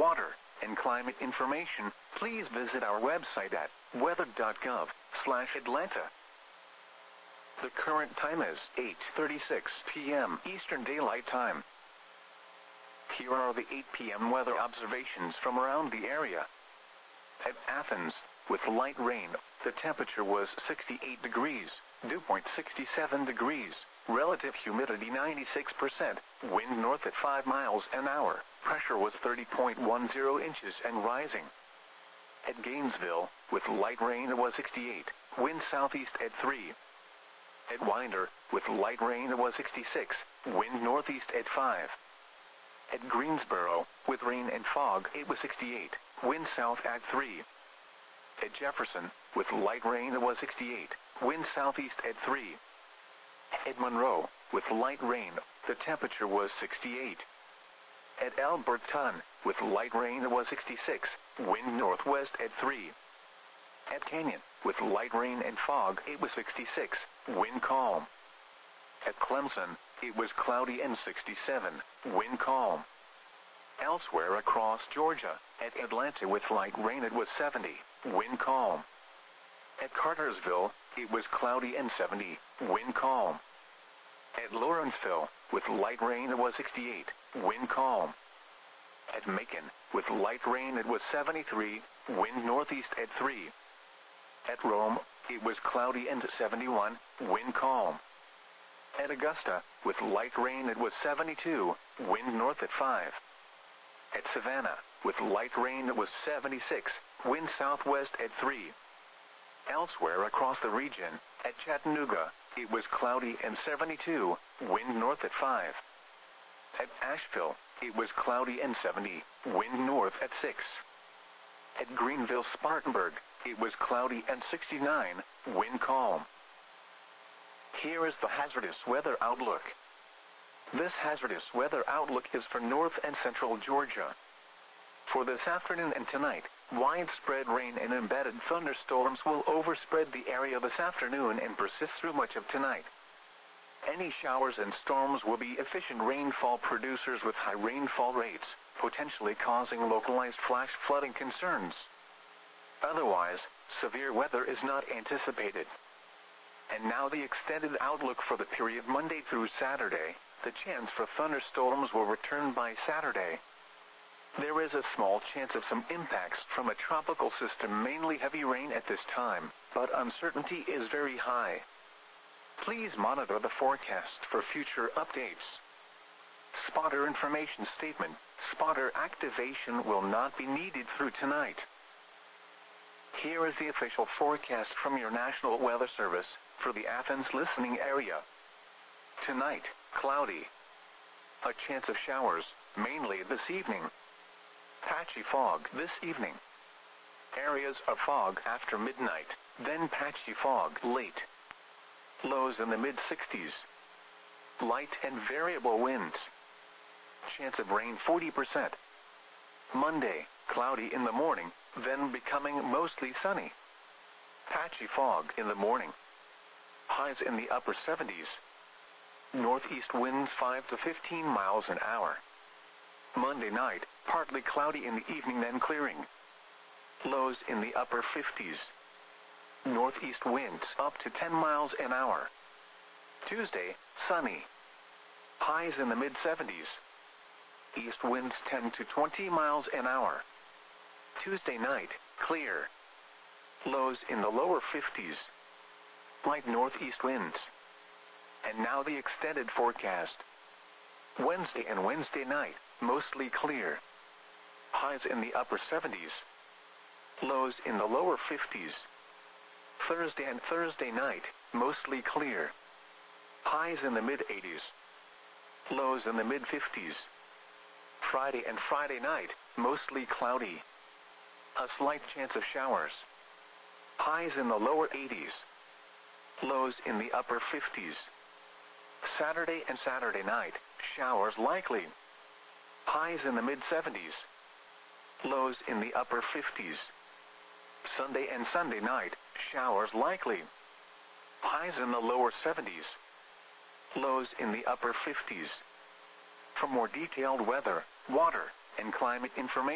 water, and climate information, please visit our website at weather.gov/Atlanta. The current time is 8:36 p.m. Eastern Daylight Time. Here are the 8 p.m. weather observations from around the area. At Athens, with light rain, the temperature was 68 degrees, dew point 67 degrees, relative humidity 96%, wind north at 5 miles an hour, pressure was 30.10 inches and rising. At Gainesville, with light rain, it was 68, wind southeast at 3. At Winder, with light rain, it was 66, wind northeast at 5. At Greensboro, with rain and fog, it was 68, wind south at 3. At Jefferson, with light rain, it was 68, wind southeast at 3. At Monroe, with light rain, the temperature was 68. At Alberton, with light rain, it was 66, wind northwest at 3. At Canyon, with light rain and fog, it was 66, wind calm. At Clemson, it was cloudy and 67, wind calm. Elsewhere across Georgia, at Atlanta with light rain, it was 70, wind calm. At Cartersville, it was cloudy and 70, wind calm. At Lawrenceville, with light rain, it was 68, wind calm. At Macon, with light rain, it was 73, wind northeast at 3. At Rome, it was cloudy and 71, wind calm. At Augusta, with light rain, it was 72, wind north at 5. At Savannah, with light rain, it was 76, wind southwest at 3. Elsewhere across the region, at Chattanooga, it was cloudy and 72, wind north at 5. At Asheville, it was cloudy and 70, wind north at 6. At Greenville-Spartanburg, it was cloudy and 69, wind calm. Here is the hazardous weather outlook. This hazardous weather outlook is for north and central Georgia. For this afternoon and tonight, widespread rain and embedded thunderstorms will overspread the area this afternoon and persist through much of tonight. Any showers and storms will be efficient rainfall producers with high rainfall rates, potentially causing localized flash flooding concerns. Otherwise, severe weather is not anticipated. And now the extended outlook for the period Monday through Saturday. The chance for thunderstorms will return by Saturday. There is a small chance of some impacts from a tropical system, mainly heavy rain at this time, but uncertainty is very high. Please monitor the forecast for future updates. Spotter information statement. Spotter activation will not be needed through tonight. Here is the official forecast from your National Weather Service for the Athens listening area. Tonight, cloudy. A chance of showers, mainly this evening. Patchy fog this evening. Areas of fog after midnight, then patchy fog late. Lows in the mid-60s. Light and variable winds. Chance of rain 40%. Monday, cloudy in the morning, then becoming mostly sunny. Patchy fog in the morning. Highs in the upper 70s. Northeast winds 5 to 15 miles an hour. Monday night, partly cloudy in the evening, then clearing. Lows in the upper 50s. Northeast winds up to 10 miles an hour. Tuesday, sunny. Highs in the mid-70s. East winds 10 to 20 miles an hour. Tuesday night, clear. Lows in the lower 50s. Light northeast winds. And now the extended forecast. Wednesday and Wednesday night, mostly clear. Highs in the upper 70s. Lows in the lower 50s. Thursday and Thursday night, mostly clear. Highs in the mid-80s. Lows in the mid-50s. Friday and Friday night, mostly cloudy. A slight chance of showers. Highs in the lower 80s. Lows in the upper 50s. Saturday and Saturday night, showers likely. Highs in the mid-70s. Lows in the upper 50s. Sunday and Sunday night, showers likely. Highs in the lower 70s. Lows in the upper 50s. For more detailed weather, water, and climate information,